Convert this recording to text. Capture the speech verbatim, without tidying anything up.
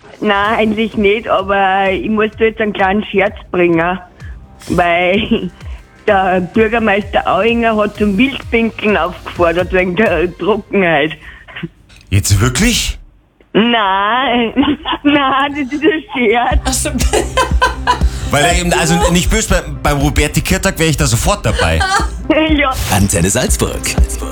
Nein, eigentlich nicht, aber ich muss da jetzt einen kleinen Scherz bringen, weil der Bürgermeister Auinger hat zum Wildpinkeln aufgefordert wegen der Trockenheit. Jetzt wirklich? Nein, nein, das ist ein Scherz. Ach so. Weil er eben, also nicht böse, beim, beim Roberti Kirtag wäre ich da sofort dabei. Ja. Antenne Salzburg.